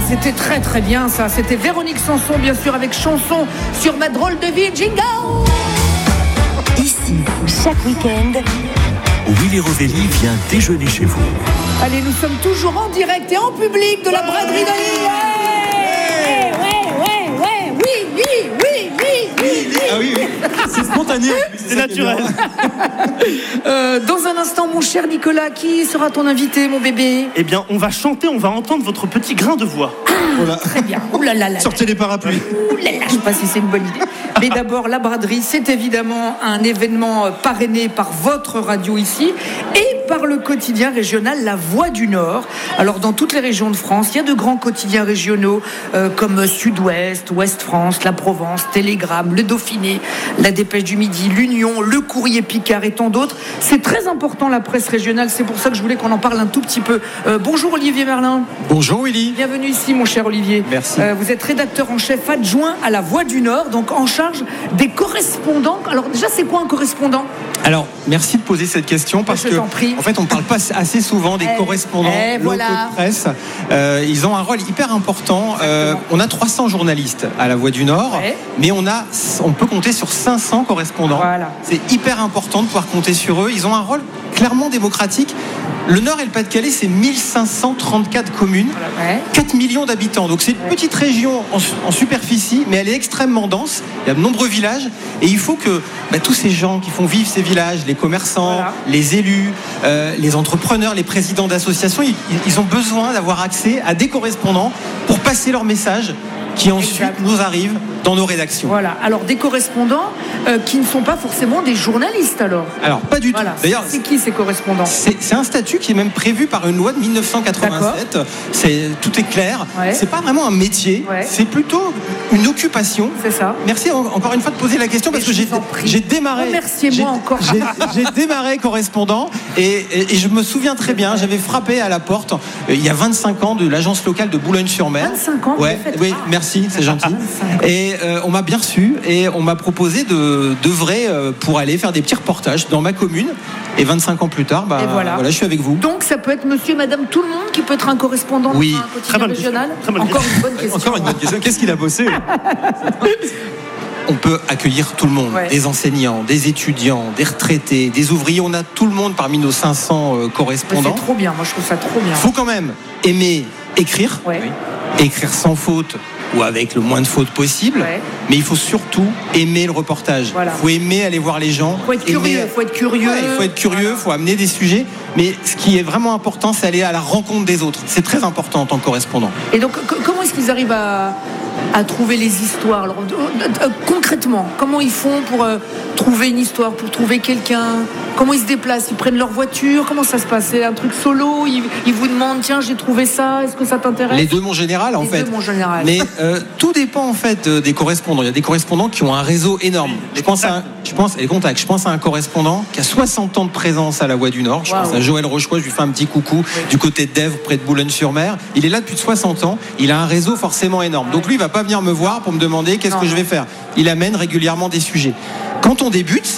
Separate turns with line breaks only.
c'était très très bien ça. C'était Véronique Sanson, bien sûr, avec Chanson sur ma drôle de vie. Jingle.
Ici, chaque week-end,
Willy Rovelli vient déjeuner chez vous.
Allez, nous sommes toujours en direct et en public de la braderie de Lille.
Ah oui, c'est spontané, c'est naturel.
Dans un instant, mon cher Nicolas, qui sera ton invité, mon bébé?
Eh bien, on va chanter, on va entendre votre petit grain de voix.
Très bien. Ouh là là là.
Sortez les parapluies.
Ouh là là, je ne sais pas si c'est une bonne idée. Mais d'abord, la braderie, c'est évidemment un événement parrainé par votre radio ici et par le quotidien régional La Voix du Nord. Alors, dans toutes les régions de France, il y a de grands quotidiens régionaux comme Sud-Ouest, Ouest-France, La Provence, Télégramme, Le Dauphiné, La Dépêche du Midi, L'Union, Le Courrier Picard et tant d'autres. C'est très important, la presse régionale. C'est pour ça que je voulais qu'on en parle un tout petit peu. Bonjour Olivier Merlin.
Bonjour Willy.
Bienvenue ici, mon cher Olivier.
Merci.
Vous êtes rédacteur en chef adjoint à La Voix du Nord, donc en charge des correspondants. Alors déjà, c'est quoi un correspondant?
Alors, merci de poser cette question parce que, en fait, on ne parle pas assez souvent des correspondants locaux de presse. Ils ont un rôle hyper important. On a 300 journalistes à La Voix du Nord, mais on peut compter sur 500 correspondants.
Voilà.
C'est hyper important de pouvoir compter sur eux. Ils ont un rôle clairement démocratique. Le Nord et le Pas-de-Calais, c'est 1534 communes, 4 millions d'habitants. Donc c'est une petite région en superficie, mais elle est extrêmement dense. Il y a de nombreux villages et il faut que tous ces gens qui font vivre ces villages, les commerçants, les élus, les entrepreneurs, les présidents d'associations, ils ont besoin d'avoir accès à des correspondants pour passer leur message qui ensuite nous arrivent dans nos rédactions.
Voilà, alors des correspondants qui ne sont pas forcément des journalistes alors.
Alors pas du tout.
D'ailleurs, c'est qui ces correspondants?
C'est un statut qui est même prévu par une loi de 1987. Tout est clair. C'est pas vraiment un métier, c'est plutôt une occupation.
C'est ça.
Merci encore une fois de poser la question parce que j'ai démarré.
Remerciez-moi encore.
J'ai démarré correspondant et je me souviens très bien. J'avais frappé à la porte il y a 25 ans de l'agence locale de Boulogne-sur-Mer.
25 ans.
Oui, merci, c'est gentil. Et on m'a bien reçu et on m'a proposé d'œuvrer pour aller faire des petits reportages dans ma commune. Et 25 ans plus tard, voilà, je suis avec vous.
Donc ça peut être monsieur et madame tout le monde qui peut être un correspondant dans un quotidien régional. Encore une bonne question.
Encore une bonne question. Qu'est-ce qu'il a bossé?
On peut accueillir tout le monde, des enseignants, des étudiants, des retraités, des ouvriers. On a tout le monde parmi nos 500 correspondants.
C'est trop bien, moi je trouve ça trop bien.
Il faut quand même aimer écrire, écrire sans faute ou avec le moins de fautes possible, mais il faut surtout aimer le reportage. Il faut aimer aller voir les gens.
Il faut être curieux.
Il faut être curieux, il faut amener des sujets. Mais ce qui est vraiment important, c'est aller à la rencontre des autres. C'est très important en tant que correspondant.
Et donc, comment est-ce qu'ils arrivent à trouver les histoires? Alors, concrètement, comment ils font pour trouver une histoire, pour trouver quelqu'un? Comment ils se déplacent? Ils prennent leur voiture? Comment ça se passe? C'est un truc solo? Ils vous demandent, tiens, j'ai trouvé ça, est-ce que ça t'intéresse?
Les deux, mon général, en fait.
Les deux, mon général.
Mais tout dépend, en fait, des correspondants. Il y a des correspondants qui ont un réseau énorme. Je pense à un correspondant qui a 60 ans de présence à La Voix du Nord. Je pense à Joël Rochecois, je lui fais un petit coucou du côté de Dèvres, près de Boulogne-sur-Mer. Il est là depuis 60 ans. Il a un réseau forcément énorme. Donc lui, il va pas venir me voir pour me demander qu'est-ce que je vais faire. Il amène régulièrement des sujets. Quand on débute,